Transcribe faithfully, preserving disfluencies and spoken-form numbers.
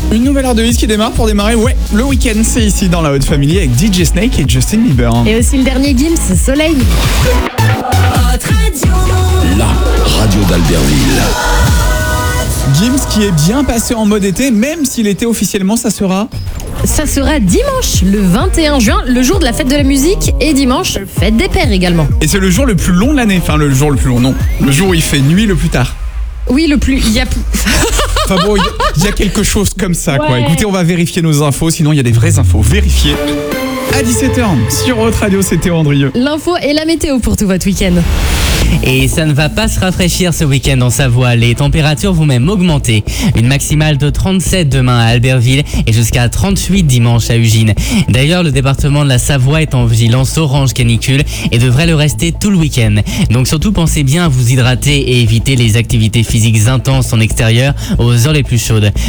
Une nouvelle heure de hits qui démarre pour démarrer, ouais, le week-end, c'est ici dans la Haute Family avec D J Snake et Justin Bieber. Et aussi le dernier Gims, Soleil. La radio d'Albertville. Gims qui est bien passé en mode été, même si l'été officiellement ça sera... Ça sera dimanche, le vingt et un juin, le jour de la fête de la musique, et dimanche, fête des pères également. Et c'est le jour le plus long de l'année, enfin le jour le plus long, non, le jour où il fait nuit le plus tard. Oui, le plus... Il y a... Enfin bon, il y, y a quelque chose comme ça, ouais. quoi. Écoutez, on va vérifier nos infos, sinon il y a des vraies infos. Vérifiez. À dix-sept heures, sur Haute Radio, c'est Théo Andrieux. L'info et la météo pour tout votre week-end. Et ça ne va pas se rafraîchir ce week-end en Savoie. Les températures vont même augmenter. Une maximale de trente-sept demain à Albertville et jusqu'à trente-huit dimanche à Ugine. D'ailleurs, le département de la Savoie est en vigilance orange canicule et devrait le rester tout le week-end. Donc surtout, pensez bien à vous hydrater et éviter les activités physiques intenses en extérieur aux heures les plus chaudes.